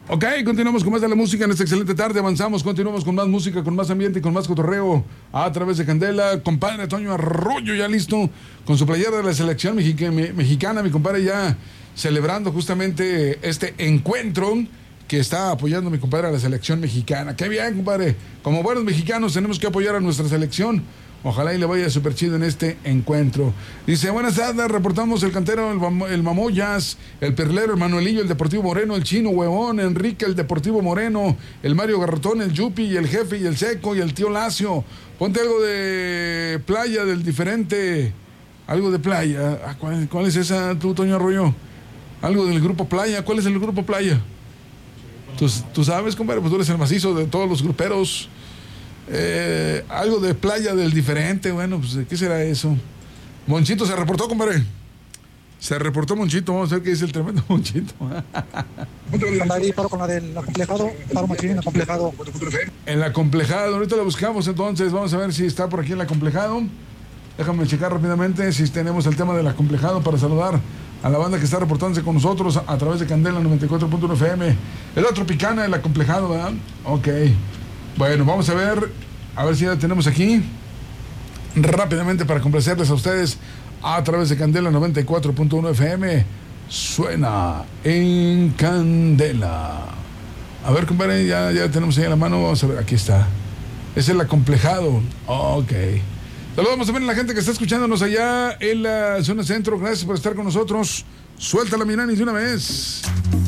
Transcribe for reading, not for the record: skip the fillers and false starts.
Ok, continuamos con más de la música en esta excelente tarde. Avanzamos, continuamos con más música, con más ambiente y con más cotorreo a través de Candela. Compadre Toño Arroyo ya listo con su playera de la selección mexicana. Mi compadre ya celebrando justamente este encuentro que está apoyando mi compadre a la selección mexicana. Qué bien, compadre. Como buenos mexicanos tenemos que apoyar a nuestra selección. Ojalá y le vaya súper chido en este encuentro. Dice, buenas tardes, reportamos el cantero, el Mamoyas, el Perlero, el Manuelillo, el Deportivo Moreno, el Chino Huevón, Enrique, el Deportivo Moreno, el Mario Garrotón, el Yupi, y el Jefe, y el Seco, y el Tío Lacio. Ponte algo de playa, del diferente, algo de playa. ¿Cuál es esa, tú, Toño Arroyo? Algo del grupo Playa. ¿Cuál es el grupo Playa? ¿Tú sabes, compadre? Pues tú eres el macizo de todos los gruperos. Algo de playa del diferente. Bueno, pues ¿qué será eso? Monchito se reportó, compadre. Se reportó Monchito. Vamos a ver qué dice el tremendo Monchito. Paro con la del acomplejado. Paro machín en acomplejado. En la acomplejado, ahorita la buscamos entonces. Vamos a ver si está por aquí el acomplejado. Déjame checar rápidamente si tenemos el tema del acomplejado para saludar a la banda que está reportándose con nosotros a través de Candela 94.1 FM. Es la Tropicana, el acomplejado, ¿verdad? Ok. Bueno, vamos a ver si ya tenemos aquí rápidamente para complacerles a ustedes a través de Candela 94.1 FM. Suena en Candela. A ver, compadre, ya tenemos ahí en la mano. Vamos a ver, aquí está. Es el acomplejado. Ok. Saludamos también a la gente que está escuchándonos allá en la zona centro. Gracias por estar con nosotros. Suelta la Minani de una vez.